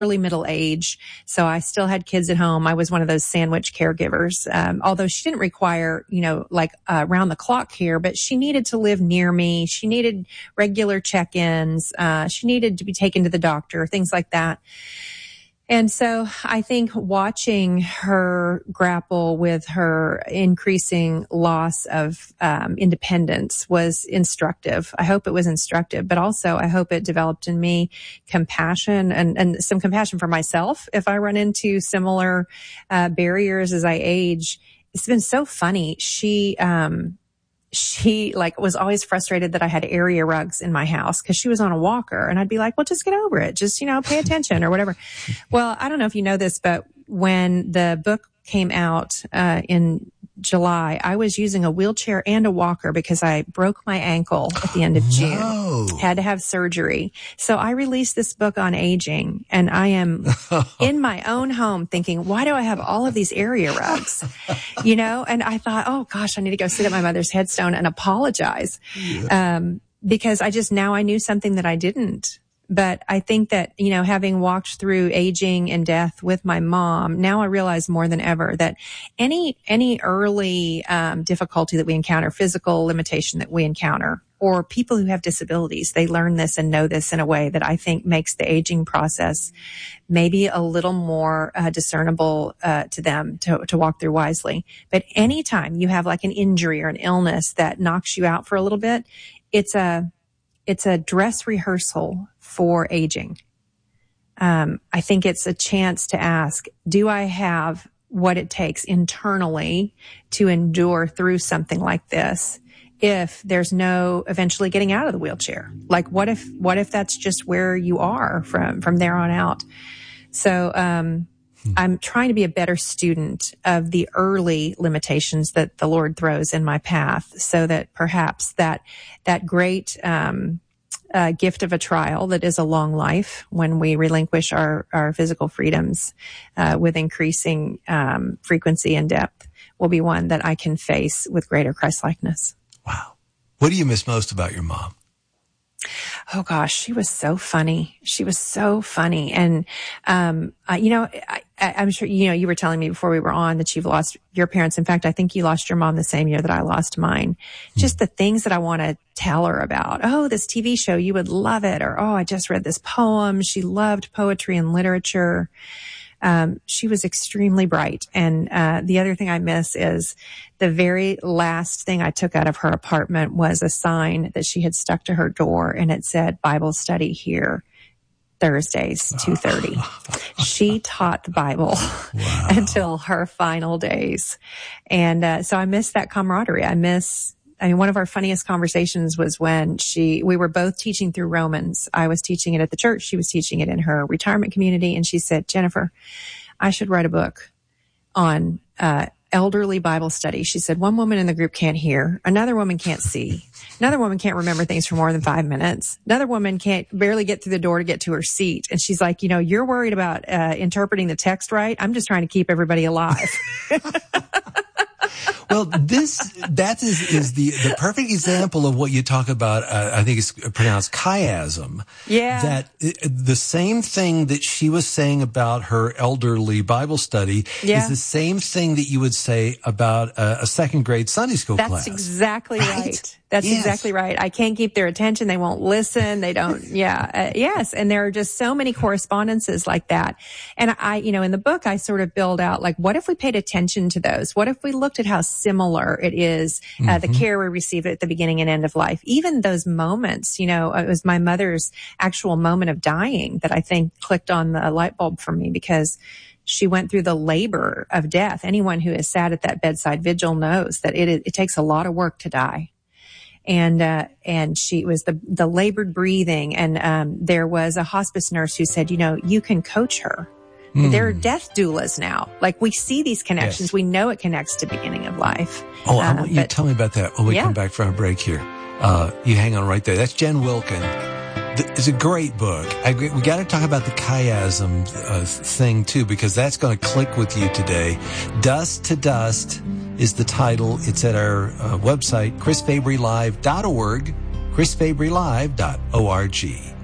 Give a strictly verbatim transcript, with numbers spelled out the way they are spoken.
early middle age. So I still had kids at home. I was one of those sandwich caregivers. Um, although she didn't require, you know, like uh, round the clock care, but she needed to live near me. She needed regular check-ins. Uh, she needed to be taken to the doctor, things like that. And so I think watching her grapple with her increasing loss of um, independence was instructive. I hope it was instructive, but also I hope it developed in me compassion and, and some compassion for myself if I run into similar uh, barriers as I age. It's been so funny. She, um, she like was always frustrated that I had area rugs in my house because she was on a walker, and I'd be like, well, just get over it. Just, you know, pay attention or whatever. Well, I don't know if you know this, but when the book came out, uh, in July, I was using a wheelchair and a walker because I broke my ankle at the end of June. No. Had to have surgery. So I released this book on aging, and I am in my own home thinking, why do I have all of these area rugs? You know, and I thought, oh gosh, I need to go sit at my mother's headstone and apologize. Yeah. Um, because I just, now I knew something that I didn't. But I think that, you know, having walked through aging and death with my mom, now I realize more than ever that any, any early, um, difficulty that we encounter, physical limitation that we encounter, or people who have disabilities, they learn this and know this in a way that I think makes the aging process maybe a little more uh, discernible uh, to them to, to walk through wisely. But anytime you have like an injury or an illness that knocks you out for a little bit, it's a, it's a dress rehearsal for aging. Um, I think it's a chance to ask, do I have what it takes internally to endure through something like this if there's no eventually getting out of the wheelchair? Like, what if, what if that's just where you are from, from there on out? So, um, hmm. I'm trying to be a better student of the early limitations that the Lord throws in my path so that perhaps that, that great, um, Uh, gift of a trial that is a long life when we relinquish our, our physical freedoms uh, with increasing um, frequency and depth will be one that I can face with greater Christ-likeness. Wow. What do you miss most about your mom? Oh gosh, she was so funny. She was so funny. And, um, uh, you know, I, I, I'm sure, you know, you were telling me before we were on that you've lost your parents. In fact, I think you lost your mom the same year that I lost mine. Mm. Just the things that I want to tell her about. Oh, this T V show, you would love it. Or, oh, I just read this poem. She loved poetry and literature. Um, she was extremely bright. And, uh, the other thing I miss is the very last thing I took out of her apartment was a sign that she had stuck to her door, and it said Bible study here Thursdays, two thirty. She taught the Bible wow. until her final days. And, uh, so I miss that camaraderie. I miss, I mean, one of our funniest conversations was when she, we were both teaching through Romans. I was teaching it at the church. She was teaching it in her retirement community. And she said, Jennifer, I should write a book on, uh, elderly Bible study. She said, one woman in the group can't hear. Another woman can't see. Another woman can't remember things for more than five minutes. Another woman can't barely get through the door to get to her seat. And she's like, you know, you're worried about, uh, interpreting the text right. I'm just trying to keep everybody alive. Well, this, that is, is the, the perfect example of what you talk about. Uh, I think it's pronounced chiasm. Yeah. That uh, the same thing that she was saying about her elderly Bible study yeah. is the same thing that you would say about a, a second grade Sunday school That's class. That's exactly right. right. That's yes. exactly right. I can't keep their attention. They won't listen. They don't. Yeah. Uh, yes. And there are just so many correspondences like that. And I, you know, in the book, I sort of build out like, what if we paid attention to those? What if we looked at how similar it is, uh, mm-hmm. the care we receive at the beginning and end of life? Even those moments, you know, it was my mother's actual moment of dying that I think clicked on the light bulb for me, because she went through the labor of death. Anyone who has sat at that bedside vigil knows that it, it takes a lot of work to die. And, uh, and she was the, the labored breathing. And, um, there was a hospice nurse who said, you know, you can coach her. Mm. There are death doulas now. Like, we see these connections. Yes. We know it connects to beginning of life. Oh, I want uh, you to tell me about that when we yeah. come back from a break here. Uh, you hang on right there. That's Jen Wilkin. It's a great book. I, we got to talk about the chiasm uh, thing too, because that's going to click with you today. Dust to Dust is the title. It's at our uh, website, chris fabry live dot org, chris fabry live dot org.